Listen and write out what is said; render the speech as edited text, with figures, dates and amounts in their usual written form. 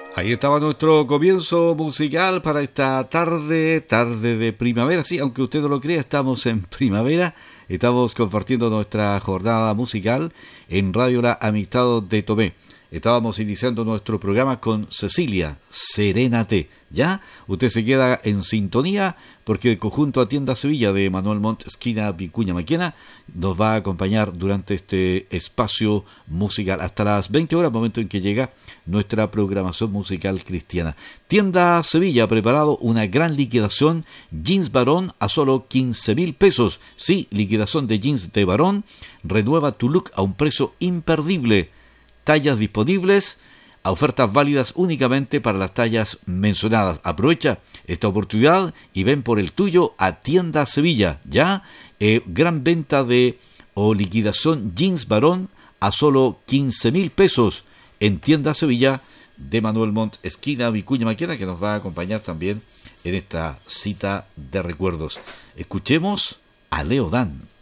Ahí estaba nuestro comienzo musical para esta tarde de primavera. Sí, aunque usted no lo crea, estamos en primavera. Estamos compartiendo nuestra jornada musical en Radio La Amistad de Tomé. Estábamos iniciando nuestro programa con Cecilia, Serénate. ¿Ya? Usted se queda en sintonía porque el conjunto Atienda Sevilla de Manuel Montt, esquina Vicuña Maquena, nos va a acompañar durante este espacio musical hasta las 20 horas, momento en que llega nuestra programación musical cristiana. Tienda Sevilla ha preparado una gran liquidación, jeans varón a solo 15.000 pesos. Sí, liquidación de jeans de varón, renueva tu look a un precio imperdible. Tallas disponibles, a ofertas válidas únicamente para las tallas mencionadas. Aprovecha esta oportunidad y ven por el tuyo a Tienda Sevilla. Ya, gran venta de liquidación jeans varón a solo 15.000 pesos en Tienda Sevilla de Manuel Montt, esquina Vicuña Maquena, que nos va a acompañar también en esta cita de recuerdos. Escuchemos a Leo Dan.